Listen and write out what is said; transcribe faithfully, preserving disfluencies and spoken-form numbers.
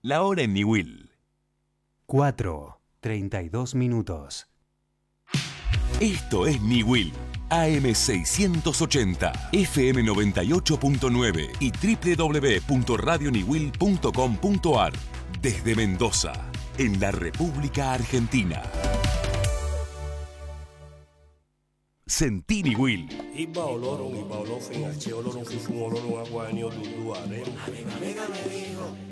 La hora en Niwil. cuatro, treinta y dos minutos. Esto es Niwil. A M seiscientos ochenta, F M noventa y ocho punto nueve y doble u doble u doble u punto radio niwil punto com punto a r. Desde Mendoza, en la República Argentina. Sentí Niwil. Iba olorun, iba olofin, ache olorun, fifun olorun, agua, ni odunduare. A mi amiga me dijo